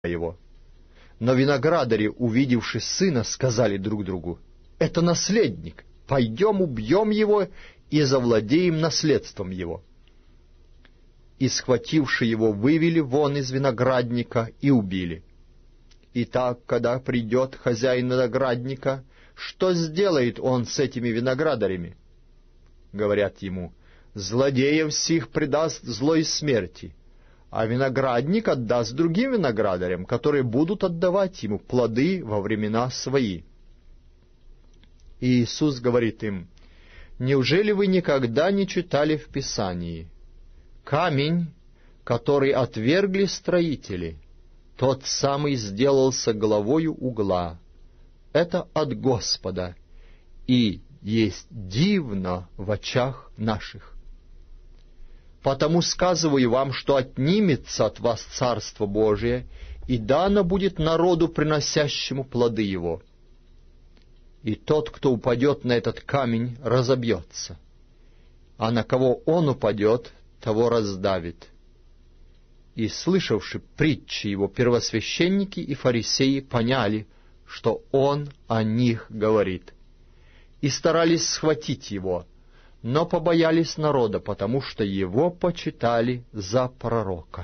его. Но виноградари, увидевши сына, сказали друг другу: «Это наследник, пойдем убьем его и завладеем наследством его». И, схвативши его, вывели вон из виноградника и убили. Итак, когда придет хозяин виноградника, что сделает он с этими виноградарями? Говорят ему: злодеев сих предаст злой смерти, а виноградник отдаст другим виноградарям, которые будут отдавать ему плоды во времена свои. И Иисус говорит им: неужели вы никогда не читали в Писании: камень, который отвергли строители, тот самый сделался главою угла. Это от Господа, и есть дивно в очах наших. Потому сказываю вам, что отнимется от вас Царство Божие, и дано будет народу, приносящему плоды его. И тот, кто упадет на этот камень, разобьется, а на кого он упадет, того раздавит. И, слышавши притчи его, первосвященники и фарисеи поняли, что он о них говорит, и старались схватить его, но побоялись народа, потому что его почитали за пророка.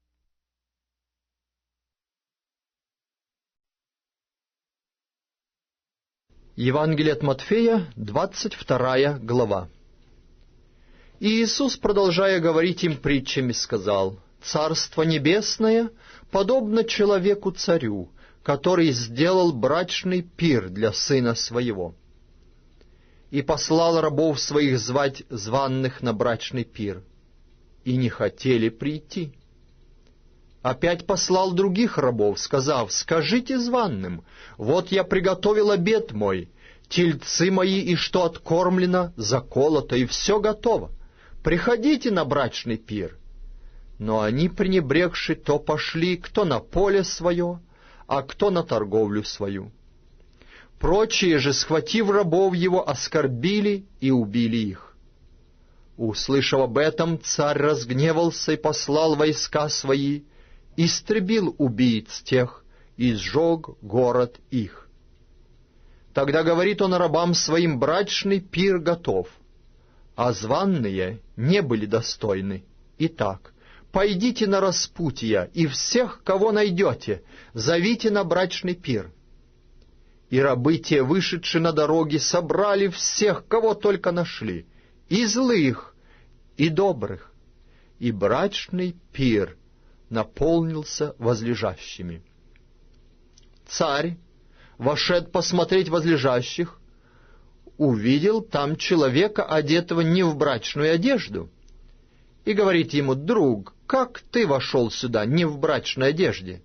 Евангелие от Матфея, 22 глава. И Иисус, продолжая говорить им притчами, сказал: «Царство небесное подобно человеку-царю, который сделал брачный пир для сына своего, и послал рабов своих звать званных на брачный пир, и не хотели прийти. Опять послал других рабов, сказав: скажите званным: вот я приготовил обед мой, тельцы мои и что откормлено, заколото, и все готово. Приходите на брачный пир. Но они, пренебрегши, то пошли кто на поле свое, а кто на торговлю свою. Прочие же, схватив рабов его, оскорбили и убили их. Услышав об этом, царь разгневался и послал войска свои, истребил убийц тех и сжег город их. Тогда говорит он рабам своим: брачный пир готов, а званные не были достойны. Итак, пойдите на распутья, и всех, кого найдете, зовите на брачный пир. И рабы те, вышедшие на дороги, собрали всех, кого только нашли, и злых, и добрых, и брачный пир наполнился возлежащими. Царь, вошед посмотреть возлежащих, увидел там человека, одетого не в брачную одежду, и говорит ему: друг, как ты вошел сюда не в брачной одежде?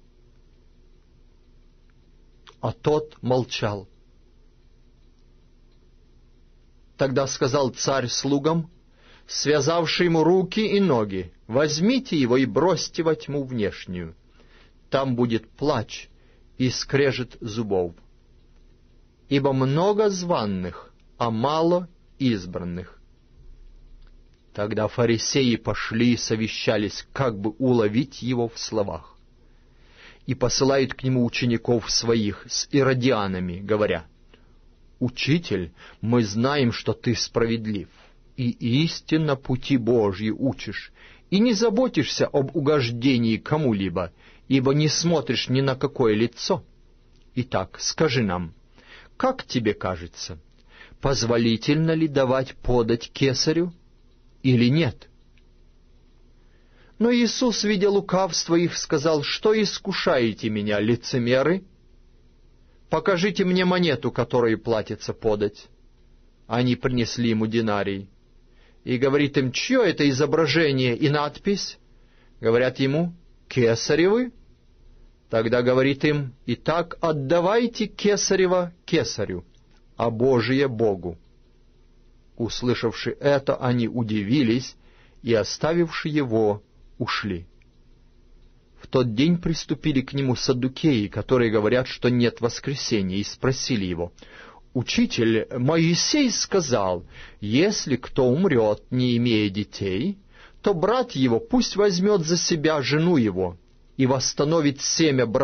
А тот молчал. Тогда сказал царь слугам, связавши ему руки и ноги: возьмите его и бросьте во тьму внешнюю. Там будет плач и скрежет зубов. Ибо много званных, а мало избранных. Тогда фарисеи пошли и совещались, как бы уловить его в словах. И посылают к нему учеников своих с иродианами, говоря: «Учитель, мы знаем, что ты справедлив, и истинно пути Божьи учишь, и не заботишься об угождении кому-либо, ибо не смотришь ни на какое лицо. Итак, скажи нам, как тебе кажется, позволительно ли давать подать кесарю или нет?» Но Иисус, видя лукавство их, сказал: «Что искушаете меня, лицемеры? Покажите мне монету, которую платится подать». Они принесли ему динарий. И говорит им: «Чье это изображение и надпись?» Говорят ему: «Кесаревы». Тогда говорит им: «Итак, отдавайте кесарева кесарю, а Божие Богу». Услышавши это, они удивились и, оставивши его, ушли. В тот день приступили к нему саддукеи, которые говорят, что нет воскресения, и спросили его: «Учитель, Моисей сказал, если кто умрет, не имея детей, то брат его пусть возьмет за себя жену его и восстановит семя